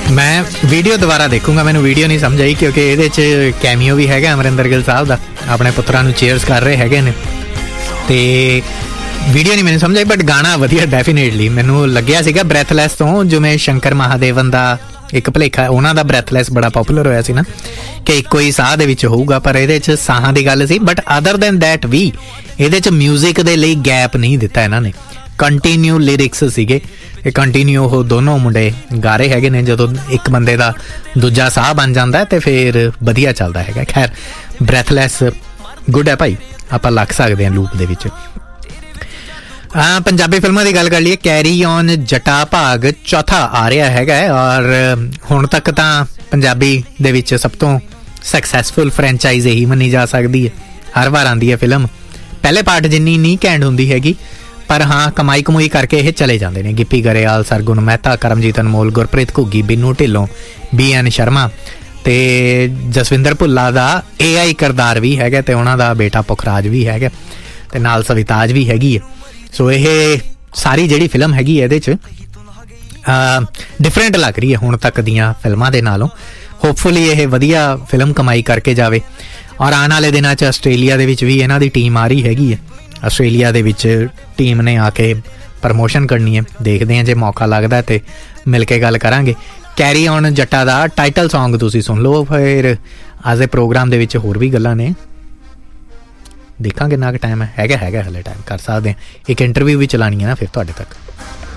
ਮੈਂ ਵੀਡੀਓ ਦੁਬਾਰਾ ਦੇਖੂੰਗਾ, ਮੈਨੂੰ ਵੀਡੀਓ ਨਹੀਂ ਸਮਝ ਆਈ ਕਿਉਂਕਿ ਇਹਦੇ 'ਚ ਕੈਮੀਓ ਵੀ ਹੈਗਾ ਅਮਰਿੰਦਰ ਗਿੱਲ ਸਾਹਿਬ ਦਾ, ਆਪਣੇ ਪੁੱਤਰਾਂ ਨੂੰ ਚੇਅਰਸ ਕਰ ਰਹੇ ਹੈਗੇ ਨੇ, ਤੇ ਵੀਡੀਓ ਨਹੀਂ ਮੈਨੂੰ ਸਮਝ ਆਈ, ਬਟ ਗਾਣਾ ਵਧੀਆ ਡੈਫੀਨੇਟਲੀ। ਮੈਨੂੰ ਲੱਗਿਆ ਸੀਗਾ ਬ੍ਰੈਥਲੈਸ ਤੋਂ, ਜਿਵੇਂ ਸ਼ੰਕਰ ਮਹਾਦੇਵਨ ਦਾ ਇੱਕ ਭੁਲੇਖਾ, ਉਹਨਾਂ ਦਾ ਬ੍ਰੈਥਲੈਸ ਬੜਾ ਪੋਪੂਲਰ ਹੋਇਆ ਸੀ ਨਾ, ਕਿ ਇੱਕੋ ਹੀ ਸਾਹ ਦੇ ਵਿੱਚ ਹੋਊਗਾ, ਪਰ ਇਹਦੇ 'ਚ ਸਾਹਾਂ ਦੀ ਗੱਲ ਸੀ। ਬਟ ਅਦਰ ਦੈਨ ਦੈਟ ਵੀ ਇਹਦੇ 'ਚ ਮਿਊਜ਼ਿਕ ਦੇ ਲਈ ਗੈਪ ਨਹੀਂ ਦਿੱਤਾ ਇਹਨਾਂ ਨੇ, ਕੰਟੀਨਿਊ ਲਿਰਿਕਸ ਸੀਗੇ, ਇਹ ਕੰਟੀਨਿਊ ਉਹ ਦੋਨੋਂ ਮੁੰਡੇ ਗਾ ਰਹੇ ਹੈਗੇ ਨੇ। ਜਦੋਂ ਇੱਕ ਬੰਦੇ ਦਾ ਦੂਜਾ ਸਾਹ ਬਣ ਜਾਂਦਾ ਤੇ ਫਿਰ ਵਧੀਆ ਚੱਲਦਾ ਹੈਗਾ। ਖੈਰ ਬ੍ਰੈਥਲੈਸ ਗੁੱਡ ਹੈ ਭਾਈ, ਆਪਾਂ ਲੱਗ ਸਕਦੇ ਹਾਂ ਲੂਪ ਦੇ ਵਿੱਚ। ਪੰਜਾਬੀ ਫਿਲਮਾਂ ਦੀ ਗੱਲ ਕਰ ਲਈਏ, ਕੈਰੀ ਔਨ ਜੱਟਾ ਭਾਗ ਚੌਥਾ ਆ ਰਿਹਾ ਹੈਗਾ, ਔਰ ਹੁਣ ਤੱਕ ਤਾਂ ਪੰਜਾਬੀ ਦੇ ਵਿੱਚ ਸਭ ਤੋਂ ਸਕਸੈਸਫੁਲ ਫਰੈਂਚਾਈਜ਼ ਇਹੀ ਮੰਨੀ ਜਾ ਸਕਦੀ ਹੈ। ਹਰ ਵਾਰ ਆਉਂਦੀ ਹੈ ਫਿਲਮ, ਪਹਿਲੇ ਪਾਰਟ ਜਿੰਨੀ ਨਹੀਂ ਘੈਂਟ ਹੁੰਦੀ ਹੈਗੀ, ਪਰ ਹਾਂ ਕਮਾਈ ਕਮੂਈ ਕਰਕੇ ਇਹ ਚਲੇ ਜਾਂਦੇ ਨੇ। ਗਿੱਪੀ ਗਰੇਵਾਲ, ਸਰਗੁਣ ਮਹਿਤਾ, ਕਰਮਜੀਤ ਅਨਮੋਲ, ਗੁਰਪ੍ਰੀਤ ਘੁੱਗੀ, ਬਿੰਨੂ ਢਿੱਲੋਂ, BN ਸ਼ਰਮਾ ਤੇ ਜਸਵਿੰਦਰ ਭੁੱਲਾ ਦਾ AI ਕਿਰਦਾਰ ਵੀ ਹੈਗਾ, ਤੇ ਉਹਨਾਂ ਦਾ ਬੇਟਾ ਪੁਖਰਾਜ ਵੀ ਹੈਗਾ, ਤੇ ਨਾਲ ਸਵਿਤਾਜ ਵੀ ਹੈਗੀ ਹੈ। ਸੋ ਇਹ ਸਾਰੀ ਜਿਹੜੀ ਫਿਲਮ ਹੈਗੀ ਇਹਦੇ 'ਚ ਡਿਫਰੈਂਟ ਲੱਗ ਰਹੀ ਹੈ ਹੁਣ ਤੱਕ ਦੀਆਂ ਫਿਲਮਾਂ ਦੇ ਨਾਲੋਂ। ਹੋਪਫੁਲੀ ਇਹ ਵਧੀਆ ਫਿਲਮ ਕਮਾਈ ਕਰਕੇ ਜਾਵੇ, ਔਰ ਆਉਣ ਵਾਲੇ ਦਿਨਾਂ 'ਚ ਆਸਟ੍ਰੇਲੀਆ ਦੇ ਵਿੱਚ ਵੀ ਇਹਨਾਂ ਦੀ ਟੀਮ ਆ ਰਹੀ ਹੈਗੀ ਹੈ। ਆਸਟ੍ਰੇਲੀਆ ਦੇ ਵਿੱਚ ਟੀਮ ਨੇ ਆ ਕੇ ਪ੍ਰਮੋਸ਼ਨ ਕਰਨੀ ਹੈ, ਦੇਖਦੇ ਹਾਂ ਜੇ ਮੌਕਾ ਲੱਗਦਾ ਤੇ ਮਿਲ ਕੇ ਗੱਲ ਕਰਾਂਗੇ। Carry on Jatta the title song ਤੁਸੀਂ ਸੁਣ ਲਓ, ਫਿਰ ਅੱਜ ਦੇ ਪ੍ਰੋਗਰਾਮ ਦੇ ਵਿੱਚ ਹੋਰ ਵੀ ਗੱਲਾਂ ਨੇ, ਦੇਖਾਂਗੇ ਕਿੰਨਾ ਕੁ ਟਾਈਮ ਹੈਗਾ ਹਲੇ ਟਾਈਮ ਕਰ ਸਕਦੇ ਹਾਂ। ਇੱਕ ਇੰਟਰਵਿਊ ਵੀ ਚਲਾਉਣੀ ਹੈ ਨਾ ਫਿਰ ਤੁਹਾਡੇ ਤੱਕ।